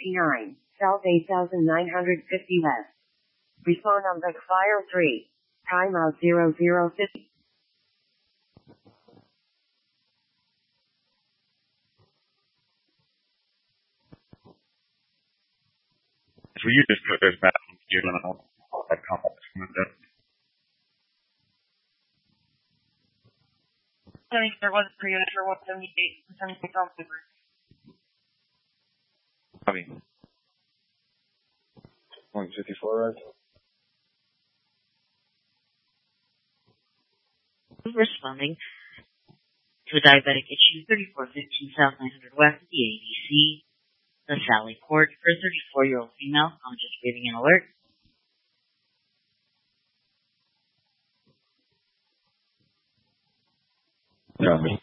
P9, South 8950 West. Respond on the file 3. Timeout 0050. So you just put those back into your email. I can't I think there was a pre-order for 178 for 76 on Super. Copy. 154, right? Responding to a diabetic issue 3415 South 900 West of the ABC, the Sally Port, for a 34-year-old female. I'm just giving an alert. Copy.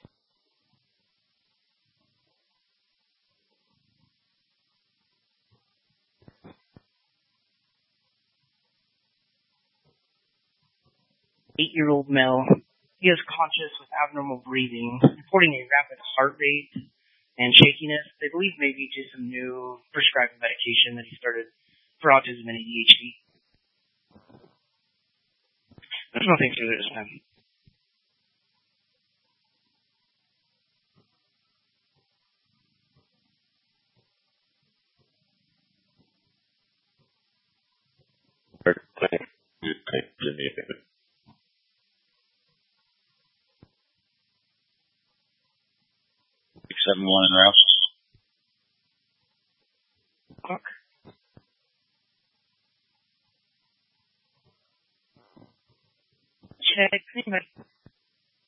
Eight-year-old male. He is conscious with abnormal breathing, reporting a rapid heart rate and shakiness. They believe maybe just some new prescribed medication that he started for autism and ADHD. There's nothing further this time. Okay. 671 in Rouse. Clock.